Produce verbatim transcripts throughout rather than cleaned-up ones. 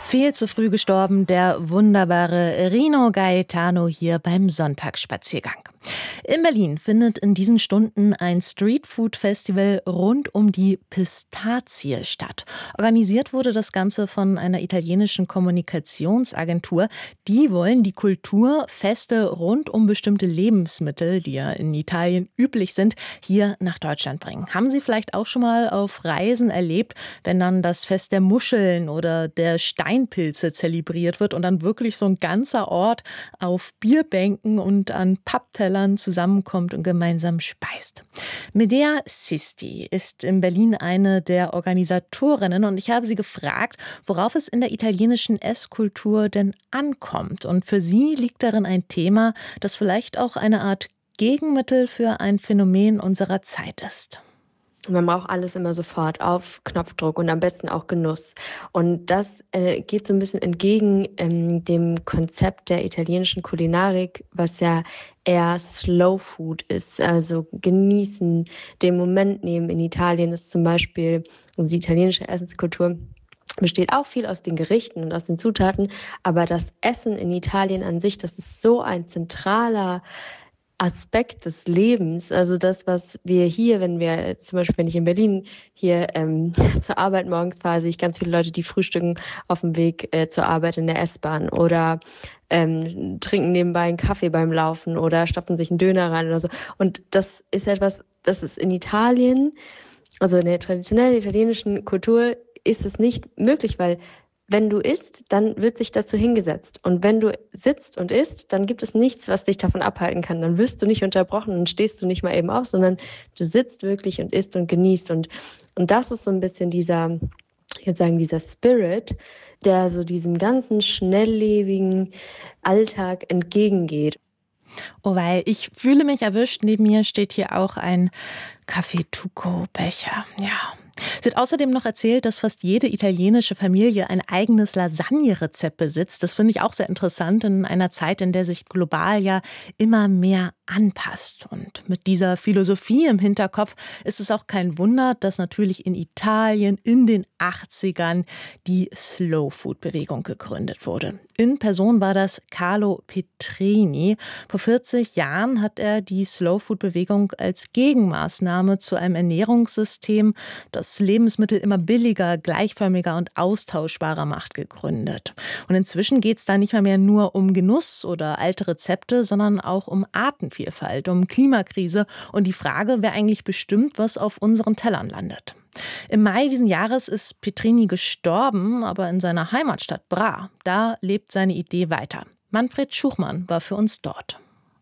Viel zu früh gestorben, der wunderbare Rino Gaetano hier beim Sonntagsspaziergang. In Berlin findet in diesen Stunden ein Streetfood-Festival rund um die Pistazie statt. Organisiert wurde das Ganze von einer italienischen Kommunikationsagentur. Die wollen die Kultur, Feste rund um bestimmte Lebensmittel, die ja in Italien üblich sind, hier nach Deutschland bringen. Haben Sie vielleicht auch schon mal auf Reisen erlebt, wenn dann das Fest der Muscheln oder der Steinpilze zelebriert wird und dann wirklich so ein ganzer Ort auf Bierbänken und an Papptellern zusammenkommt und gemeinsam speist. Medea Sisti ist in Berlin eine der Organisatorinnen und ich habe sie gefragt, worauf es in der italienischen Esskultur denn ankommt. Und für sie liegt darin ein Thema, das vielleicht auch eine Art Gegenmittel für ein Phänomen unserer Zeit ist. Man braucht alles immer sofort auf Knopfdruck und am besten auch Genuss. Und das äh, geht so ein bisschen entgegen ähm, dem Konzept der italienischen Kulinarik, was ja eher Slow Food ist, also genießen, den Moment nehmen. In Italien ist zum Beispiel, also die italienische Essenskultur besteht auch viel aus den Gerichten und aus den Zutaten, aber das Essen in Italien an sich, das ist so ein zentraler Aspekt des Lebens, also das, was wir hier, wenn wir, zum Beispiel, wenn ich in Berlin hier ähm, zur Arbeit morgens fahre, sehe ich ganz viele Leute, die frühstücken auf dem Weg äh, zur Arbeit in der S-Bahn oder ähm, trinken nebenbei einen Kaffee beim Laufen oder stopfen sich einen Döner rein oder so. Und das ist etwas, das ist in Italien, also in der traditionellen italienischen Kultur ist es nicht möglich, weil wenn du isst, dann wird sich dazu hingesetzt. Und wenn du sitzt und isst, dann gibt es nichts, was dich davon abhalten kann. Dann wirst du nicht unterbrochen und stehst du nicht mal eben auf, sondern du sitzt wirklich und isst und genießt. Und, und das ist so ein bisschen dieser, ich würde sagen, dieser Spirit, der so diesem ganzen schnelllebigen Alltag entgegengeht. Oh, weil ich fühle mich erwischt. Neben mir steht hier auch ein Caffè-Tuco-Becher. Ja. Sie hat außerdem noch erzählt, dass fast jede italienische Familie ein eigenes Lasagne-Rezept besitzt. Das finde ich auch sehr interessant in einer Zeit, in der sich global ja immer mehr anpasst. Und mit dieser Philosophie im Hinterkopf ist es auch kein Wunder, dass natürlich in Italien in den achtzigern die Slow-Food-Bewegung gegründet wurde. In Person war das Carlo Petrini. Vor vierzig Jahren hat er die Slow-Food-Bewegung als Gegenmaßnahme zu einem Ernährungssystem, das Lebensmittel immer billiger, gleichförmiger und austauschbarer macht, gegründet. Und inzwischen geht es da nicht mal mehr nur um Genuss oder alte Rezepte, sondern auch um Artenvielfalt, um Klimakrise und die Frage, wer eigentlich bestimmt, was auf unseren Tellern landet. Im Mai diesen Jahres ist Petrini gestorben, aber in seiner Heimatstadt Bra, da lebt seine Idee weiter. Manfred Schuchmann war für uns dort.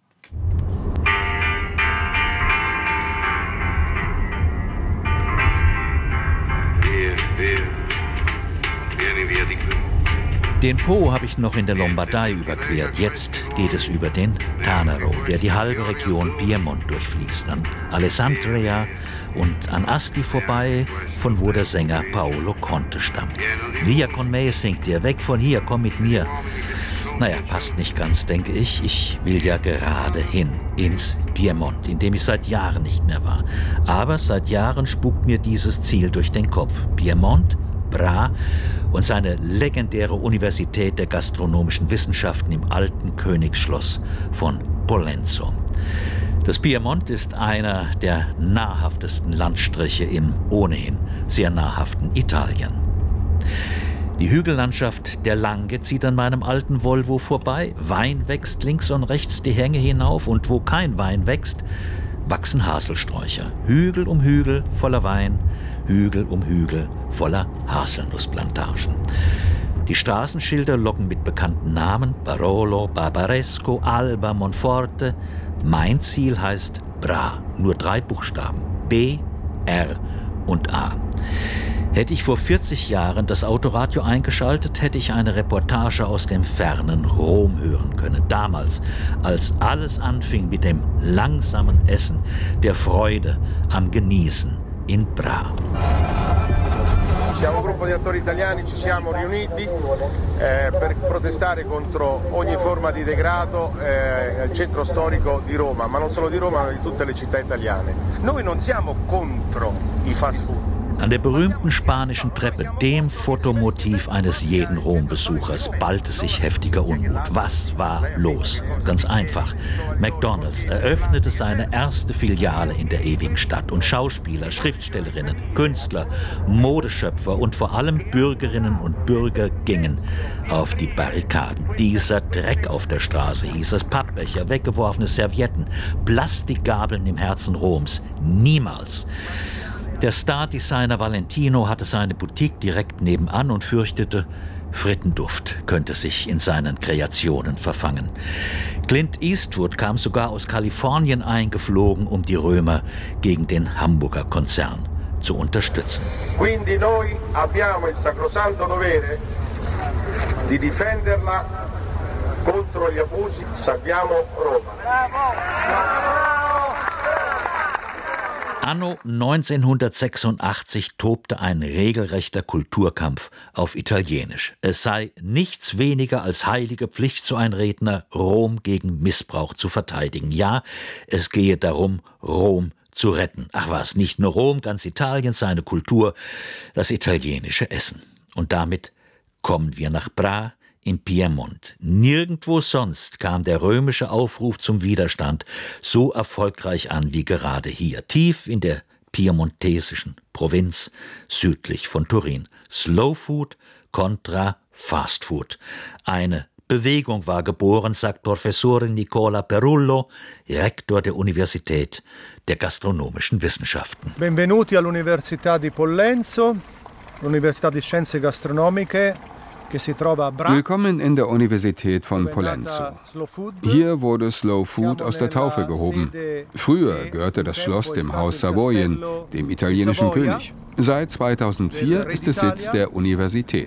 Den Po habe ich noch in der Lombardei überquert. Jetzt geht es über den Tanaro, der die halbe Region Piemont durchfließt, an Alessandria und an Asti vorbei, von wo der Sänger Paolo Conte stammt. Via con me singt er, weg von hier, komm mit mir. Naja, passt nicht ganz, denke ich. Ich will ja gerade hin, ins Piemont, in dem ich seit Jahren nicht mehr war. Aber seit Jahren spukt mir dieses Ziel durch den Kopf. Piemont, Bra und seine legendäre Universität der gastronomischen Wissenschaften im alten Königsschloss von Pollenzo. Das Piemont ist einer der nahrhaftesten Landstriche im ohnehin sehr nahrhaften Italien. Die Hügellandschaft der Langhe zieht an meinem alten Volvo vorbei. Wein wächst links und rechts die Hänge hinauf und wo kein Wein wächst, wachsen Haselsträucher. Hügel um Hügel voller Wein, Hügel um Hügel voller Haselnussplantagen. Die Straßenschilder locken mit bekannten Namen: Barolo, Barbaresco, Alba, Monforte. Mein Ziel heißt Bra, nur drei Buchstaben: B, R und A. Hätte ich vor vierzig Jahren das Autoradio eingeschaltet, hätte ich eine Reportage aus dem fernen Rom hören können. Damals, als alles anfing mit dem langsamen Essen, der Freude am Genießen in Bra. Siamo un gruppo di attori italiani, ci siamo riuniti eh, per protestare contro ogni forma di degrado eh, nel centro storico di Roma, ma non solo di Roma, ma di tutte le città italiane. Noi non siamo contro i fast food. An der berühmten spanischen Treppe, dem Fotomotiv eines jeden Rom-Besuchers, ballte sich heftiger Unmut. Was war los? Ganz einfach. McDonald's eröffnete seine erste Filiale in der ewigen Stadt und Schauspieler, Schriftstellerinnen, Künstler, Modeschöpfer und vor allem Bürgerinnen und Bürger gingen auf die Barrikaden. Dieser Dreck auf der Straße, hieß es, Pappbecher, weggeworfene Servietten, Plastikgabeln im Herzen Roms. Niemals. Der Star-Designer Valentino hatte seine Boutique direkt nebenan und fürchtete, Frittenduft könnte sich in seinen Kreationen verfangen. Clint Eastwood kam sogar aus Kalifornien eingeflogen, um die Römer gegen den Hamburger Konzern zu unterstützen. Quindi noi abbiamo il sacrosanto dovere di difenderla contro gli abusi. Salviamo Roma. Anno neunzehnhundertsechsundachtzig tobte ein regelrechter Kulturkampf auf Italienisch. Es sei nichts weniger als heilige Pflicht, so ein Redner, Rom gegen Missbrauch zu verteidigen. Ja, es gehe darum, Rom zu retten. Ach was, nicht nur Rom, ganz Italien, seine Kultur, das italienische Essen. Und damit kommen wir nach Bra im Piemont. Nirgendwo sonst kam der römische Aufruf zum Widerstand so erfolgreich an wie gerade hier, tief in der piemontesischen Provinz südlich von Turin. Slow Food kontra Fast Food. Eine Bewegung war geboren, sagt Professor Nicola Perullo, Rektor der Universität der gastronomischen Wissenschaften. Benvenuti all'Università di Pollenzo, l'Università di Scienze Gastronomiche. Willkommen in der Universität von Pollenzo. Hier wurde Slow Food aus der Taufe gehoben. Früher gehörte das Schloss dem Haus Savoyen, dem italienischen König. Seit zweitausendvier ist es Sitz der Universität.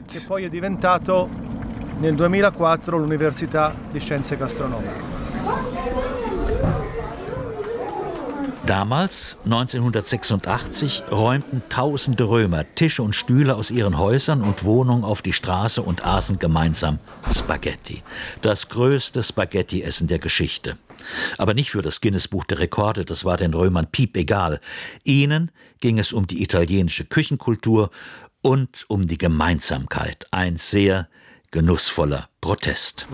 Damals, neunzehnhundertsechsundachtzig, räumten tausende Römer Tische und Stühle aus ihren Häusern und Wohnungen auf die Straße und aßen gemeinsam Spaghetti. Das größte Spaghetti-Essen der Geschichte. Aber nicht für das Guinness-Buch der Rekorde, das war den Römern piepegal. Ihnen ging es um die italienische Küchenkultur und um die Gemeinsamkeit. Ein sehr genussvoller Protest.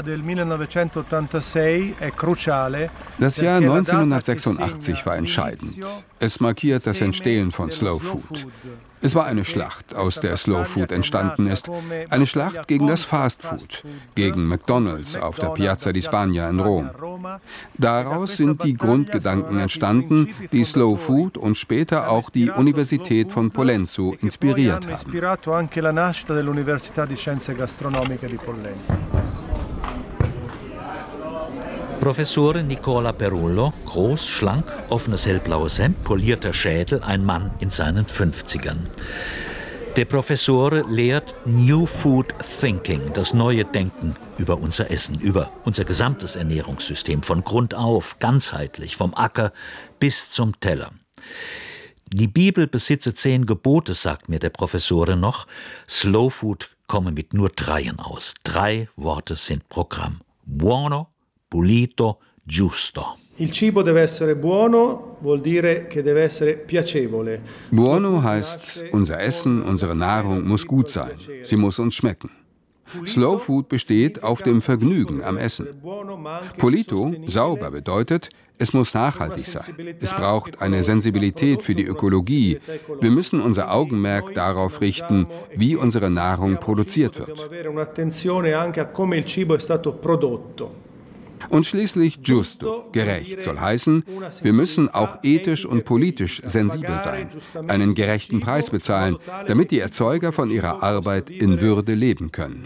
Das Jahr neunzehnhundertsechsundachtzig war entscheidend. Es markiert das Entstehen von Slow Food. Es war eine Schlacht, aus der Slow Food entstanden ist. Eine Schlacht gegen das Fast Food, gegen McDonald's auf der Piazza di Spagna in Rom. Daraus sind die Grundgedanken entstanden, die Slow Food und später auch die Universität von Pollenzo inspiriert haben. Professor Nicola Perullo, groß, schlank, offenes hellblaues Hemd, polierter Schädel, ein Mann in seinen fünfzigern. Der Professor lehrt New Food Thinking, das neue Denken über unser Essen, über unser gesamtes Ernährungssystem, von Grund auf, ganzheitlich, vom Acker bis zum Teller. Die Bibel besitze zehn Gebote, sagt mir der Professor noch. Slow Food komme mit nur dreien aus. Drei Worte sind Programm. Buono, pulito, giusto. Il cibo deve essere buono, vuol dire che deve essere piacevole. Buono heißt, unser Essen, unsere Nahrung muss gut sein. Sie muss uns schmecken. Slow Food besteht auf dem Vergnügen am Essen. Pulito, sauber, bedeutet, es muss nachhaltig sein. Es braucht eine Sensibilität für die Ökologie. Wir müssen unser Augenmerk darauf richten, wie unsere Nahrung produziert wird. Und schließlich giusto, gerecht, soll heißen, wir müssen auch ethisch und politisch sensibel sein, einen gerechten Preis bezahlen, damit die Erzeuger von ihrer Arbeit in Würde leben können.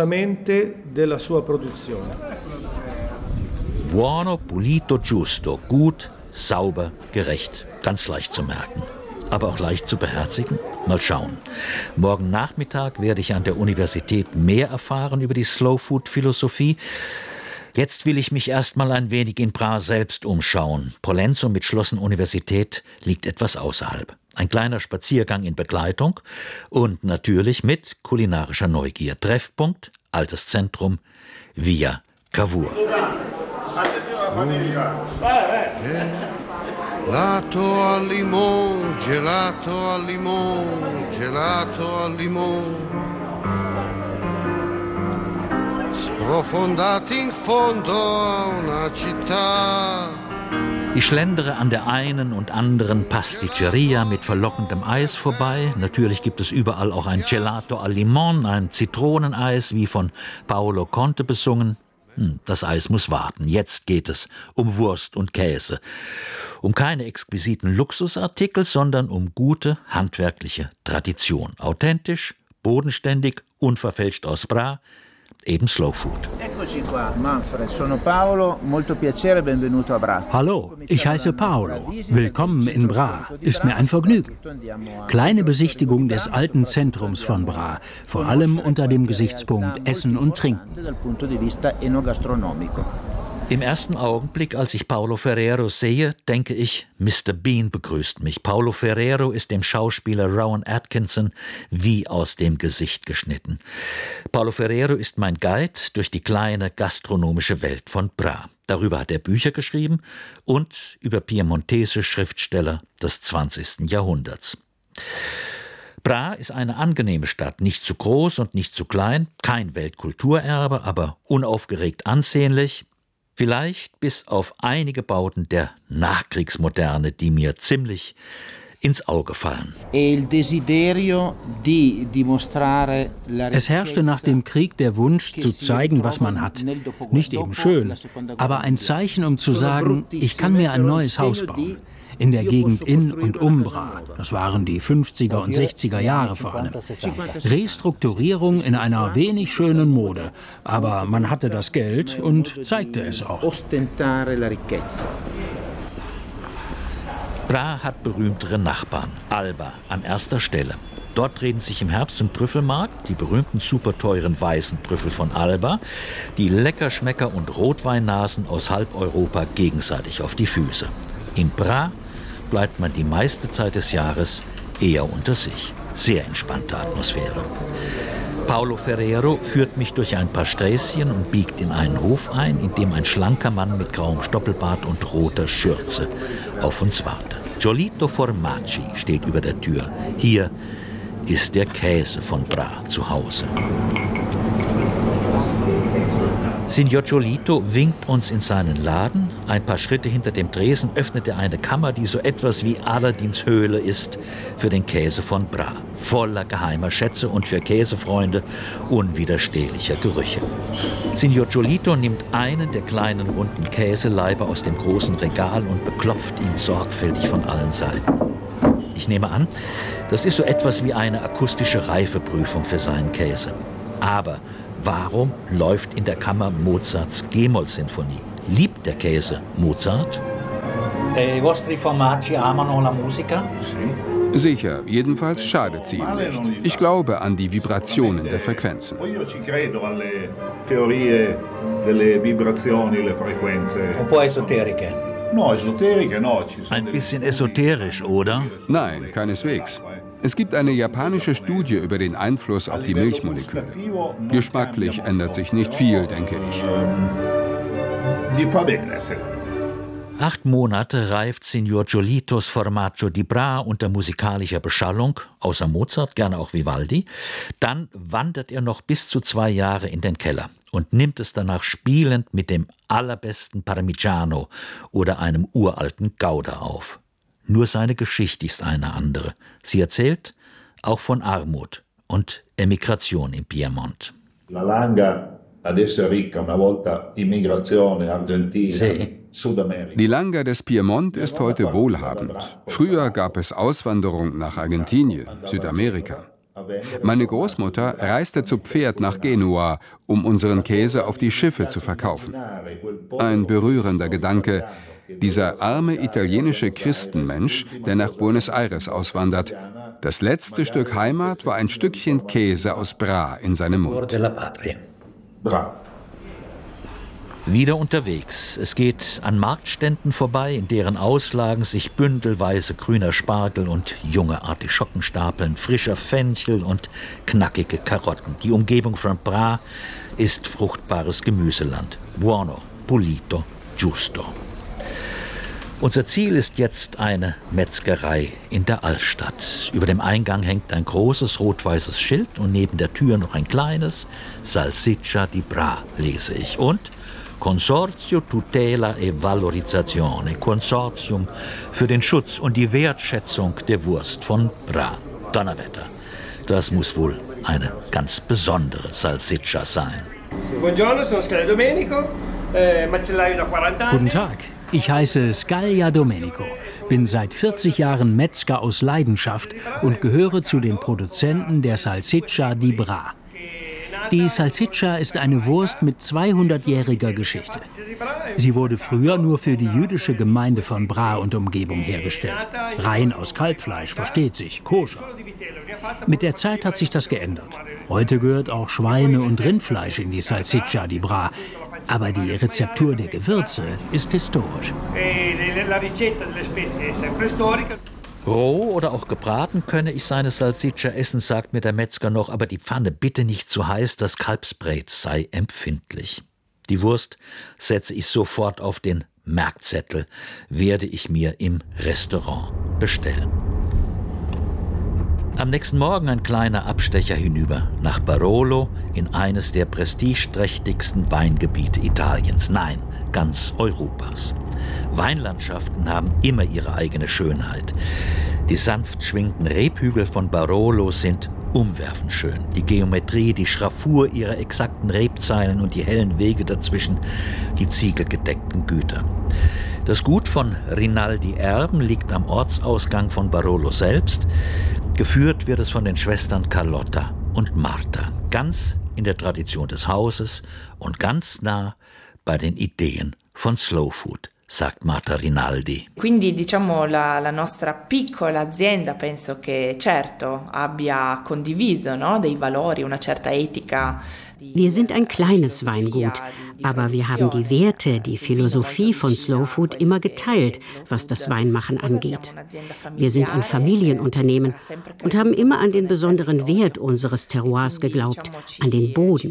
Buono, pulito, giusto, gut, sauber, gerecht, ganz leicht zu merken. Aber auch leicht zu beherzigen? Mal schauen. Morgen Nachmittag werde ich an der Universität mehr erfahren über die Slow-Food-Philosophie. Jetzt will ich mich erstmal ein wenig in Bra selbst umschauen. Pollenzo mit Schloss und Universität liegt etwas außerhalb. Ein kleiner Spaziergang in Begleitung und natürlich mit kulinarischer Neugier. Treffpunkt, altes Zentrum, Via Cavour. Gelato al limone, gelato al limone, gelato al limone. Sprofondati in fondo a una città. Ich schlendere an der einen und anderen Pasticceria mit verlockendem Eis vorbei. Natürlich gibt es überall auch ein Gelato al Limone, ein Zitroneneis, wie von Paolo Conte besungen. Hm, das Eis muss warten. Jetzt geht es um Wurst und Käse. Um keine exquisiten Luxusartikel, sondern um gute handwerkliche Tradition. Authentisch, bodenständig, unverfälscht aus Bra. Eben Slow Food. Hallo, ich heiße Paolo. Willkommen in Bra. Ist mir ein Vergnügen. Kleine Besichtigung des alten Zentrums von Bra, vor allem unter dem Gesichtspunkt Essen und Trinken. Im ersten Augenblick, als ich Paulo Ferrero sehe, denke ich, Mister Bean begrüßt mich. Paulo Ferrero ist dem Schauspieler Rowan Atkinson wie aus dem Gesicht geschnitten. Paulo Ferrero ist mein Guide durch die kleine gastronomische Welt von Bra. Darüber hat er Bücher geschrieben und über piemontesische Schriftsteller des zwanzigsten Jahrhunderts. Bra ist eine angenehme Stadt, nicht zu groß und nicht zu klein, kein Weltkulturerbe, aber unaufgeregt ansehnlich. Vielleicht bis auf einige Bauten der Nachkriegsmoderne, die mir ziemlich ins Auge fallen. Es herrschte nach dem Krieg der Wunsch, zu zeigen, was man hat. Nicht eben schön, aber ein Zeichen, um zu sagen, ich kann mir ein neues Haus bauen. In der Gegend in und um Bra. Das waren die fünfziger und sechziger Jahre vor allem. Restrukturierung in einer wenig schönen Mode. Aber man hatte das Geld und zeigte es auch. Bra hat berühmtere Nachbarn. Alba an erster Stelle. Dort treten sich im Herbst zum Trüffelmarkt die berühmten superteuren weißen Trüffel von Alba, die Leckerschmecker und Rotweinnasen aus halb Europa gegenseitig auf die Füße. In Bra bleibt man die meiste Zeit des Jahres eher unter sich. Sehr entspannte Atmosphäre. Paulo Ferrero führt mich durch ein paar Sträßchen und biegt in einen Hof ein, in dem ein schlanker Mann mit grauem Stoppelbart und roter Schürze auf uns wartet. Giolito Formaggi steht über der Tür. Hier ist der Käse von Bra zu Hause. Signor Giolito winkt uns in seinen Laden. Ein paar Schritte hinter dem Tresen öffnet er eine Kammer, die so etwas wie Aladins Höhle ist für den Käse von Bra. Voller geheimer Schätze und für Käsefreunde unwiderstehlicher Gerüche. Signor Giolito nimmt einen der kleinen runden Käseleiber aus dem großen Regal und beklopft ihn sorgfältig von allen Seiten. Ich nehme an, das ist so etwas wie eine akustische Reifeprüfung für seinen Käse. Aber warum läuft in der Kammer Mozarts G-Moll-Sinfonie? Liebt der Käse Mozart? I vostri formaggi amano la musica? Sicher, jedenfalls schadet sie ihm nicht. Ich glaube an die Vibrationen der Frequenzen. Un po' esoteriche. Ein bisschen esoterisch, oder? Nein, keineswegs. Es gibt eine japanische Studie über den Einfluss auf die Milchmoleküle. Geschmacklich ändert sich nicht viel, denke ich. Acht Monate reift Signor Giolitos Formaggio di Bra unter musikalischer Beschallung, außer Mozart, gerne auch Vivaldi. Dann wandert er noch bis zu zwei Jahre in den Keller und nimmt es danach spielend mit dem allerbesten Parmigiano oder einem uralten Gouda auf. Nur seine Geschichte ist eine andere. Sie erzählt auch von Armut und Emigration im Piemont. La Langa adesso è ricca, una volta immigrazione argentina. Sì. Die Langa des Piemont ist heute wohlhabend. Früher gab es Auswanderung nach Argentinien, Südamerika. Meine Großmutter reiste zu Pferd nach Genua, um unseren Käse auf die Schiffe zu verkaufen. Ein berührender Gedanke, dieser arme italienische Christenmensch, der nach Buenos Aires auswandert. Das letzte Stück Heimat war ein Stückchen Käse aus Bra in seinem Mund. Wieder unterwegs. Es geht an Marktständen vorbei, in deren Auslagen sich bündelweise grüner Spargel und junge Artischocken stapeln, frischer Fenchel und knackige Karotten. Die Umgebung von Bra ist fruchtbares Gemüseland. Buono, pulito, giusto. Unser Ziel ist jetzt eine Metzgerei in der Altstadt. Über dem Eingang hängt ein großes rot-weißes Schild und neben der Tür noch ein kleines Salsiccia di Bra, lese ich. Und Consorzio Tutela e Valorizzazione, Konsortium für den Schutz und die Wertschätzung der Wurst von Bra. Donnerwetter, das muss wohl eine ganz besondere Salsiccia sein. Buongiorno, sono Scaglia Domenico, eh, macellaio da quaranta anni. Guten Tag. Ich heiße Scaglia Domenico, bin seit vierzig Jahren Metzger aus Leidenschaft und gehöre zu den Produzenten der Salsiccia di Bra. Die Salsiccia ist eine Wurst mit zweihundertjähriger Geschichte. Sie wurde früher nur für die jüdische Gemeinde von Bra und Umgebung hergestellt. Rein aus Kalbfleisch, versteht sich, koscher. Mit der Zeit hat sich das geändert. Heute gehört auch Schweine- und Rindfleisch in die Salsiccia di Bra. Aber die Rezeptur der Gewürze ist historisch. Roh oder auch gebraten könne ich seine Salsiccia essen, sagt mir der Metzger noch, aber die Pfanne bitte nicht zu heiß, das Kalbsbrät sei empfindlich. Die Wurst setze ich sofort auf den Merkzettel, werde ich mir im Restaurant bestellen. Am nächsten Morgen ein kleiner Abstecher hinüber nach Barolo in eines der prestigeträchtigsten Weingebiete Italiens, nein, ganz Europas. Weinlandschaften haben immer ihre eigene Schönheit. Die sanft schwingenden Rebhügel von Barolo sind umwerfend schön. Die Geometrie, die Schraffur ihrer exakten Rebzeilen und die hellen Wege dazwischen, die ziegelgedeckten Güter. Das Gut von Rinaldi Erben liegt am Ortsausgang von Barolo selbst. Geführt wird es von den Schwestern Carlotta und Marta, ganz in der Tradition des Hauses und ganz nah bei den Ideen von Slow Food, sagt Marta Rinaldi. Quindi diciamo la, la nostra piccola azienda penso che certo abbia condiviso, no, dei valori, una certa etica. Wir sind ein kleines Weingut, aber wir haben die Werte, die Philosophie von Slow Food immer geteilt, was das Weinmachen angeht. Wir sind ein Familienunternehmen und haben immer an den besonderen Wert unseres Terroirs geglaubt, an den Boden.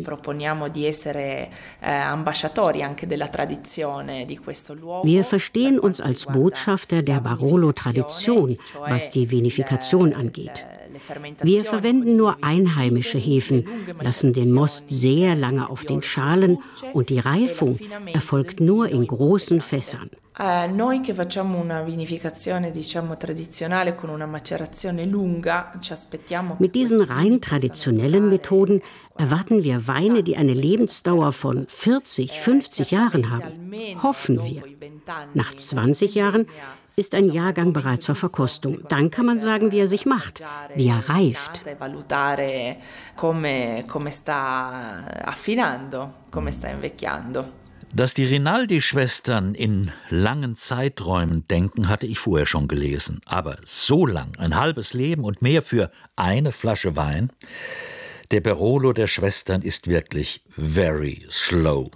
Wir verstehen uns als Botschafter der Barolo-Tradition, was die Vinifikation angeht. Wir verwenden nur einheimische Hefen, lassen den Most sehr lange auf den Schalen und die Reifung erfolgt nur in großen Fässern. Noi che facciamo una vinificazione diciamo tradizionale con una macerazione lunga, ci aspettiamo. Mit diesen rein traditionellen Methoden erwarten wir Weine, die eine Lebensdauer von vierzig, fünfzig Jahren haben. Hoffen wir. Nach zwanzig Jahren ist ein Jahrgang bereit zur Verkostung. Dann kann man sagen, wie er sich macht, wie er reift. Dass die Rinaldi-Schwestern in langen Zeiträumen denken, hatte ich vorher schon gelesen. Aber so lang, ein halbes Leben und mehr für eine Flasche Wein? Der Barolo der Schwestern ist wirklich very slow.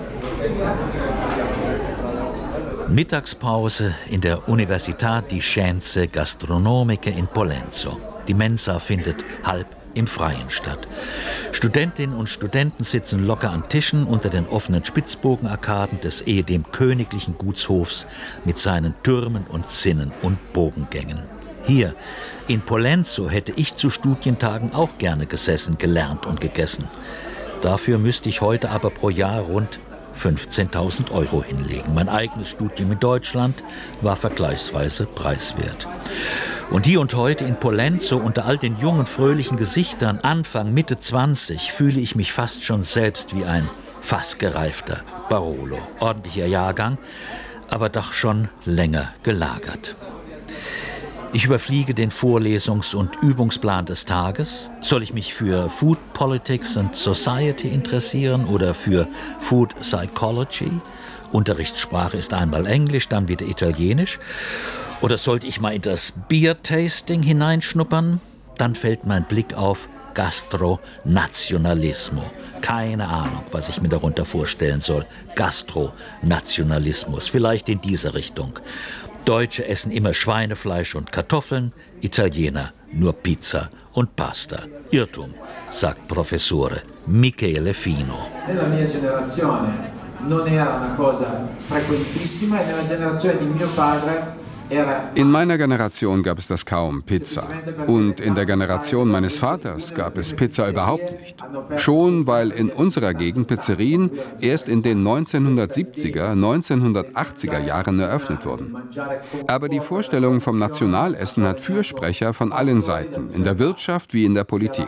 Mittagspause in der Università di Scienze Gastronomiche in Pollenzo. Die Mensa findet halb im Freien statt. Studentinnen und Studenten sitzen locker an Tischen unter den offenen Spitzbogenarkaden des ehedem königlichen Gutshofs mit seinen Türmen und Zinnen und Bogengängen. Hier in Pollenzo hätte ich zu Studientagen auch gerne gesessen, gelernt und gegessen. Dafür müsste ich heute aber pro Jahr rund fünfzehntausend Euro hinlegen. Mein eigenes Studium in Deutschland war vergleichsweise preiswert. Und hier und heute in Pollenzo unter all den jungen, fröhlichen Gesichtern, Anfang, Mitte zwanzig, fühle ich mich fast schon selbst wie ein fast gereifter Barolo. Ordentlicher Jahrgang, aber doch schon länger gelagert. Ich überfliege den Vorlesungs- und Übungsplan des Tages. Soll ich mich für Food Politics and Society interessieren oder für Food Psychology? Unterrichtssprache ist einmal Englisch, dann wieder Italienisch. Oder sollte ich mal in das Beer-Tasting hineinschnuppern? Dann fällt mein Blick auf Gastronazionalismo. Keine Ahnung, was ich mir darunter vorstellen soll. Gastronationalismus, vielleicht in diese Richtung. Deutsche essen immer Schweinefleisch und Kartoffeln, Italiener nur Pizza und Pasta. Irrtum, sagt Professore Michele Fino. non era una cosa frequentissima e nella generazione di mio padre. In meiner Generation gab es das kaum, Pizza. Und in der Generation meines Vaters gab es Pizza überhaupt nicht. Schon weil in unserer Gegend Pizzerien erst in den neunzehnhundertsiebziger, neunzehnhundertachtziger Jahren eröffnet wurden. Aber die Vorstellung vom Nationalessen hat Fürsprecher von allen Seiten, in der Wirtschaft wie in der Politik.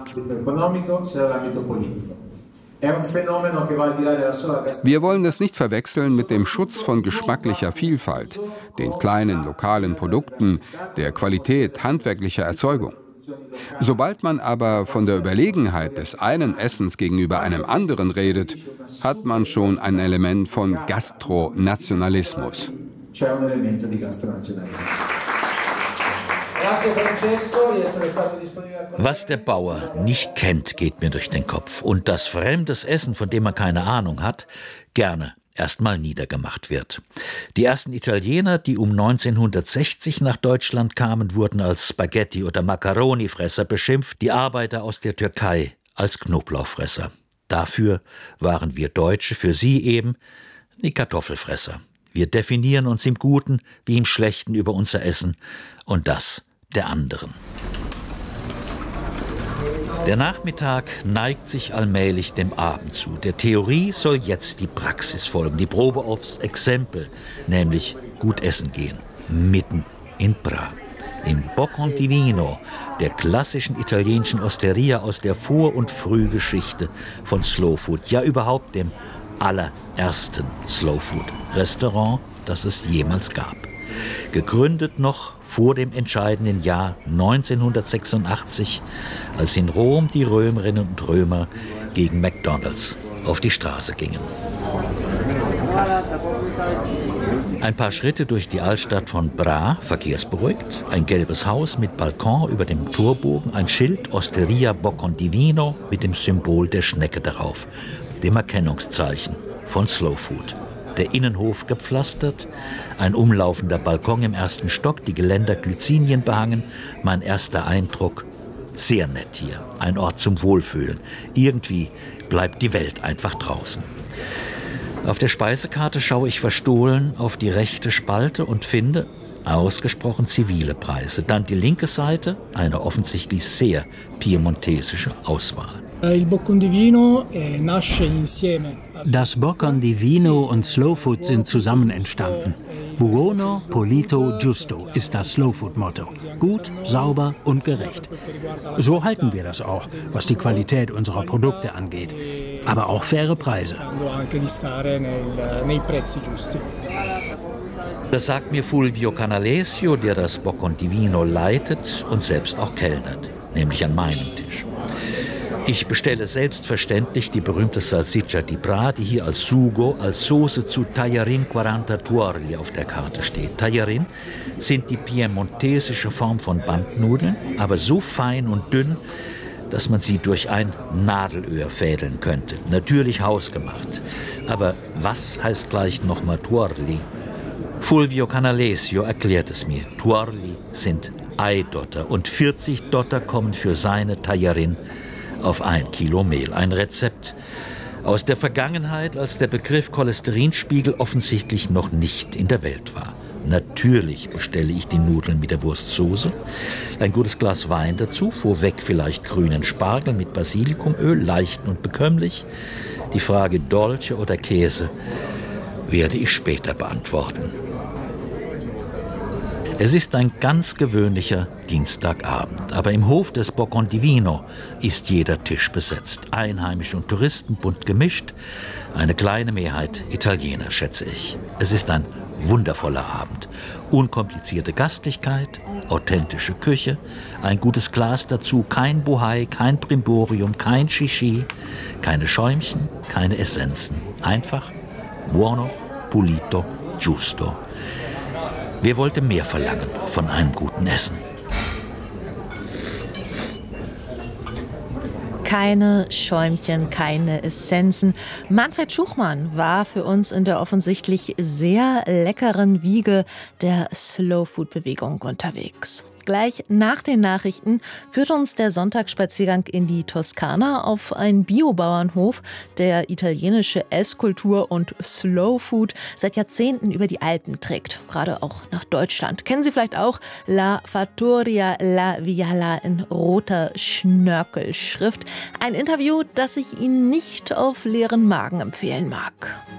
Wir wollen es nicht verwechseln mit dem Schutz von geschmacklicher Vielfalt, den kleinen lokalen Produkten, der Qualität handwerklicher Erzeugung. Sobald man aber von der Überlegenheit des einen Essens gegenüber einem anderen redet, hat man schon ein Element von Gastronationalismus. Was der Bauer nicht kennt, geht mir durch den Kopf. Und dass fremdes Essen, von dem man keine Ahnung hat, gerne erstmal niedergemacht wird. Die ersten Italiener, die um neunzehnhundertsechzig nach Deutschland kamen, wurden als Spaghetti- oder Macaroni-Fresser beschimpft, die Arbeiter aus der Türkei als Knoblauchfresser. Dafür waren wir Deutsche, für sie eben die Kartoffelfresser. Wir definieren uns im Guten wie im Schlechten über unser Essen und das der anderen. Der Nachmittag neigt sich allmählich dem Abend zu. Der Theorie soll jetzt die Praxis folgen, die Probe aufs Exempel, nämlich gut essen gehen, mitten in Bra. Im Boccon di Vino, der klassischen italienischen Osteria aus der Vor- und Frühgeschichte von Slow Food, ja überhaupt dem allerersten Slow Food Restaurant, das es jemals gab. Gegründet noch vor dem entscheidenden Jahr neunzehnhundertsechsundachtzig, als in Rom die Römerinnen und Römer gegen McDonald's auf die Straße gingen. Ein paar Schritte durch die Altstadt von Bra, verkehrsberuhigt, ein gelbes Haus mit Balkon über dem Torbogen, ein Schild Osteria Boccon di Vino mit dem Symbol der Schnecke darauf, dem Erkennungszeichen von Slow Food. Der Innenhof gepflastert, ein umlaufender Balkon im ersten Stock, die Geländer Glycinien behangen. Mein erster Eindruck, sehr nett hier, ein Ort zum Wohlfühlen. Irgendwie bleibt die Welt einfach draußen. Auf der Speisekarte schaue ich verstohlen auf die rechte Spalte und finde ausgesprochen zivile Preise. Dann die linke Seite, eine offensichtlich sehr piemontesische Auswahl. Das Boccon di Vino und Slow Food sind zusammen entstanden. Buono, pulito, giusto ist das Slow Food Motto. Gut, sauber und gerecht. So halten wir das auch, was die Qualität unserer Produkte angeht. Aber auch faire Preise. Das sagt mir Fulvio Canalesio, der das Boccon di Vino leitet und selbst auch kellnert, nämlich an meinem Tisch. Ich bestelle selbstverständlich die berühmte Salsiccia di Bra, die hier als Sugo, als Soße zu Tajarin quaranta Tuorli auf der Karte steht. Tajarin sind die piemontesische Form von Bandnudeln, aber so fein und dünn, dass man sie durch ein Nadelöhr fädeln könnte. Natürlich hausgemacht. Aber was heißt gleich nochmal Tuorli? Fulvio Canalesio erklärt es mir. Tuorli sind Eidotter und vierzig Dotter kommen für seine Tajarin auf ein Kilo Mehl. Ein Rezept aus der Vergangenheit, als der Begriff Cholesterinspiegel offensichtlich noch nicht in der Welt war. Natürlich bestelle ich die Nudeln mit der Wurstsoße, ein gutes Glas Wein dazu, vorweg vielleicht grünen Spargel mit Basilikumöl, leicht und bekömmlich. Die Frage Dolce oder Käse werde ich später beantworten. Es ist ein ganz gewöhnlicher Dienstagabend, aber im Hof des Boccon di Vino ist jeder Tisch besetzt. Einheimische und Touristen bunt gemischt, eine kleine Mehrheit Italiener, schätze ich. Es ist ein wundervoller Abend. Unkomplizierte Gastlichkeit, authentische Küche, ein gutes Glas dazu, kein Bohai, kein Brimborium, kein Shishi, keine Schäumchen, keine Essenzen. Einfach buono, pulito, giusto. Wer wollte mehr verlangen von einem guten Essen? Keine Schäumchen, keine Essenzen. Manfred Schuchmann war für uns in der offensichtlich sehr leckeren Wiege der Slow-Food-Bewegung unterwegs. Gleich nach den Nachrichten führt uns der Sonntagsspaziergang in die Toskana auf einen Biobauernhof, der italienische Esskultur und Slow Food seit Jahrzehnten über die Alpen trägt, gerade auch nach Deutschland. Kennen Sie vielleicht auch La Fattoria La Viala in roter Schnörkelschrift. Ein Interview, das ich Ihnen nicht auf leeren Magen empfehlen mag.